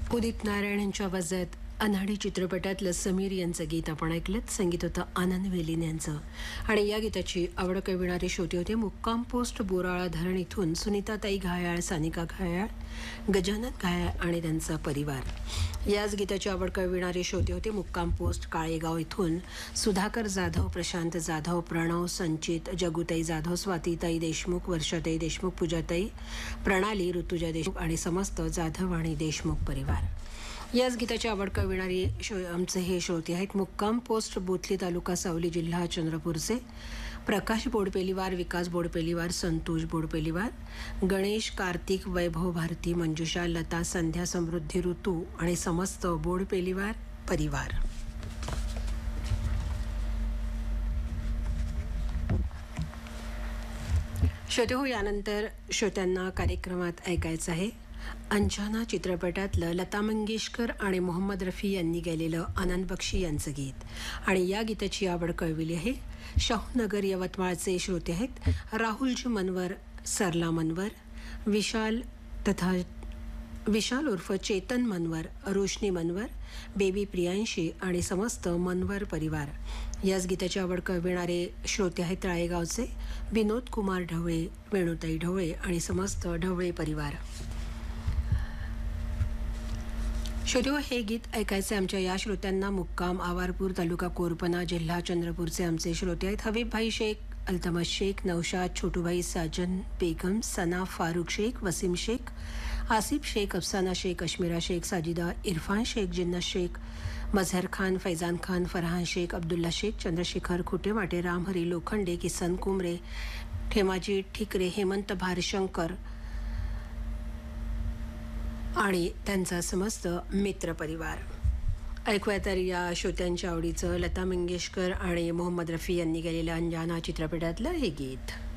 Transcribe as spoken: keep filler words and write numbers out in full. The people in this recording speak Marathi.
उदित नारायण यांच्या आवाजात अनाडी चित्रपटातलं समीर यांचं गीत आपण ऐकलं. संगीत होतं आनंद वेलीन यांचं. आणि या गीताची आवड कळविणारे श्रोते होते मुक्काम पोस्ट बोराळा धरण इथून सुनीताताई घायाळ, सानिका घायाळ, गजानन घायाळ आणि त्यांचा परिवार. याच गीताची आवड कळविणारे श्रोते होते मुक्काम पोस्ट काळेगाव इथून सुधाकर जाधव, प्रशांत जाधव, प्रणव, संचित, जगुताई जाधव, स्वातीताई देशमुख, वर्षाताई देशमुख, पूजाताई, प्रणाली, ऋतुजा देशमुख आणि समस्त जाधव आणि देशमुख परिवार. याच गीताची आवड कळविणारी शो आमचे हे श्रोते आहेत मुक्काम पोस्ट बोथली, तालुका सावली, जिल्हा चंद्रपूरचे प्रकाश बोडपेलीवार, विकास बोडपेलीवार, संतोष बोडपेलीवार, गणेश, कार्तिक, वैभव, भारती, मंजुषा, लता, संध्या, समृद्धी, ऋतू आणि समस्त बोडपेलीवार परिवार. श्रोते हो, यानंतर श्रोत्यांना कार्यक्रमात ऐकायचं आहे अंजना चित्रपटातलं लता मंगेशकर आणि मोहम्मद रफी यांनी गायलेलं आनंद बक्षी यांचं गीत. आणि या गीताची आवड कळविली आहे शाहूनगर यवतमाळचे श्रोते आहेत राहुलजी मनवर, सरला मनवर, विशाल तथा विशाल उर्फ चेतन मनवर, रोशनी मनवर, बेबी प्रियांशी आणि समस्त मनवर परिवार. याच गीताची आवड कळविणारे श्रोते आहेत राळेगावचे विनोद कुमार ढवळे, वेणुताई ढवळे आणि समस्त ढवळे परिवार. श्रोते, हे गीत ऐकायचे आमच्या या श्रोत्यांना मुक्काम आवारपूर, तालुका कोरपना, जिल्हा चंद्रपूरचे आमचे श्रोते आहेत हबीबभाई शेख, अल्तमश शेख, नौशाद, छोटूभाई, साजन बेगम, सना, फारूक शेख, वसीम शेख, आसिफ शेख, अफसाना शेख, अश्मिरा शेख, साजिदा, इरफान शेख, जिन्नत शेख, मजहर खान, फैजान खान, फरहान शेख, अब्दुल्ला शेख, चंद्रशेखर खुटेमाटे, रामहरी लोखंडे, किसन कुमरे, ठेमाजी ठिकरे, हेमंत भारशंकर आणि त्यांचा समस्त मित्र परिवार. ऐकूया तर या श्रोत्यांच्या आवडीचं लता मंगेशकर आणि मोहम्मद रफी यांनी गायलेलं अंजना चित्रपटातलं हे गीत.